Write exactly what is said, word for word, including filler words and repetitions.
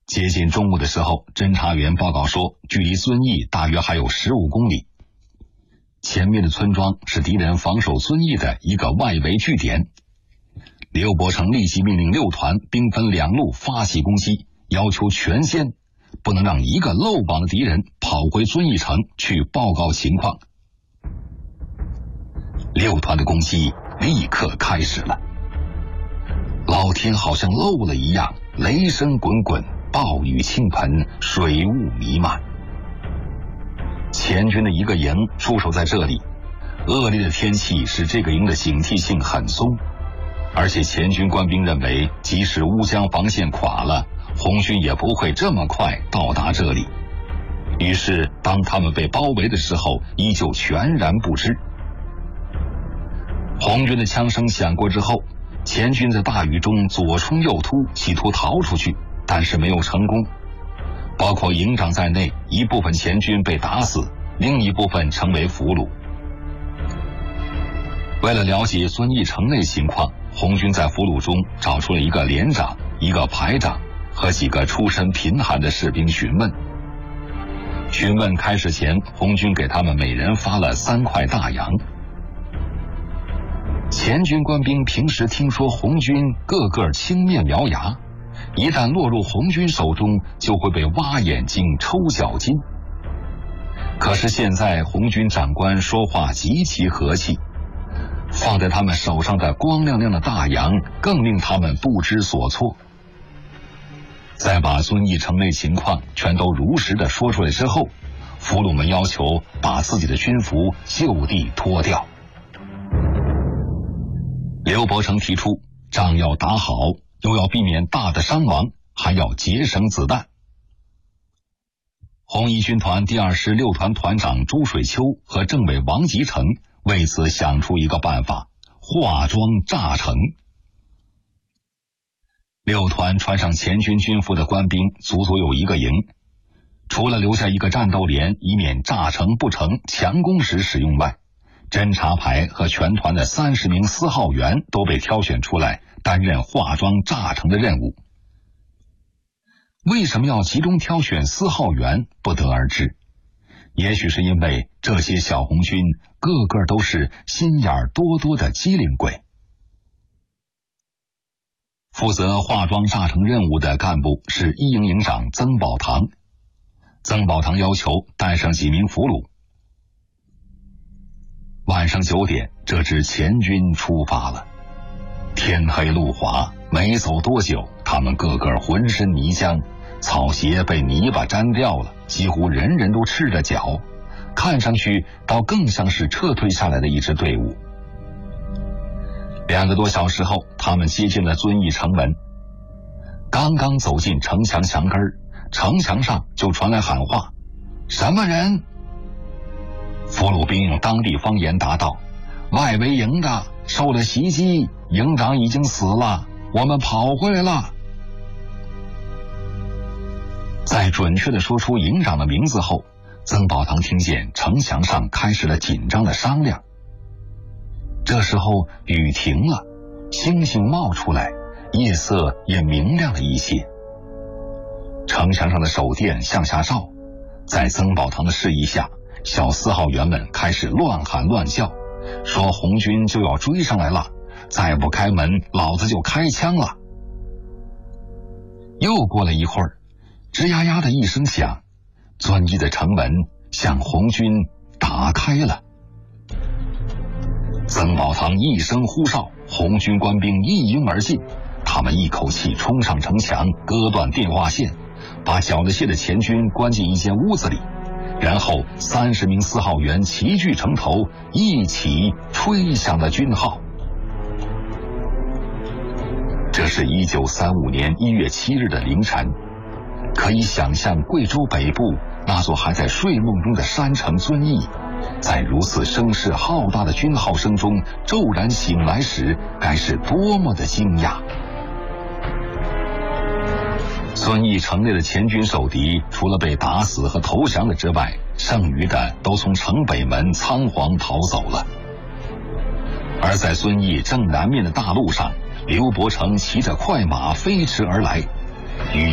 接近中午的时候，侦查员报告说，距离遵义大约还有十五公里。前面的村庄是敌人防守遵义的一个外围据点。刘伯承立即命令六团兵分两路发起攻击，要求全歼，不能让一个漏网的敌人跑回遵义城去报告情况。六团的攻击立刻开始了。老天好像漏了一样，雷声滚滚，暴雨倾盆，水雾弥漫。前军的一个营驻守在这里，恶劣的天气使这个营的警惕性很松，而且前军官兵认为，即使乌江防线垮了，红军也不会这么快到达这里。于是当他们被包围的时候，依旧全然不知。红军的枪声响过之后，前军在大雨中左冲右突，企图逃出去，但是没有成功。包括营长在内，一部分前军被打死，另一部分成为俘虏。为了了解遵义城内情况，红军在俘虏中找出了一个连长、一个排长和几个出身贫寒的士兵询问。询问开始前，红军给他们每人发了三块大洋。前军官兵平时听说红军个个青面獠牙，一旦落入红军手中，就会被挖眼睛、抽脚筋。可是现在红军长官说话极其和气，放在他们手上的光亮亮的大洋更令他们不知所措。在把遵义城内情况全都如实的说出来之后，俘虏们要求把自己的军服就地脱掉。刘伯承提出，仗要打好，又要避免大的伤亡，还要节省子弹。红一军团第二师六团团长朱水秋和政委王吉成为此想出一个办法：化妆炸城。六团穿上前军军服的官兵足足有一个营，除了留下一个战斗连以免炸城不成强攻时使用外，侦察排和全团的三十名司号员都被挑选出来担任化妆炸城的任务。为什么要集中挑选司号员，不得而知。也许是因为这些小红军个个都是心眼多多的机灵鬼。负责化妆炸城任务的干部是一营营长曾宝堂。曾宝堂要求带上几名俘虏。晚上九点，这支前军出发了。天黑路滑，没走多久，他们个个浑身泥浆，草鞋被泥巴沾掉了，几乎人人都赤着脚，看上去倒更像是撤退下来的一支队伍。两个多小时后，他们接近了遵义城门。刚刚走进城墙墙根，城墙上就传来喊话：“什么人？”俘虏兵用当地方言答道：“外围营的受了袭击，营长已经死了，我们跑回来了。”在准确地说出营长的名字后，曾宝堂听见城墙上开始了紧张的商量。这时候雨停了，星星冒出来，夜色也明亮了一些。城墙上的手电向下照，在曾宝堂的示意下，小四号员们开始乱喊乱叫，说红军就要追上来了，再不开门，老子就开枪了。又过了一会儿，吱呀呀的一声响，遵义的城门向红军打开了。曾宝堂一声呼哨，红军官兵一拥而进，他们一口气冲上城墙，割断电话线，把缴了械的前军关进一间屋子里，然后三十名四号员齐聚城头，一起吹响了军号。这是一九三五年一月七日的凌晨，可以想象贵州北部那座还在睡梦中的山城遵义，在如此声势浩大的军号声中骤然醒来时，该是多么的惊讶。遵义城内的前军守敌，除了被打死和投降的之外，剩余的都从城北门仓皇逃走了。而在遵义正南面的大路上，刘伯承骑着快马飞驰而来，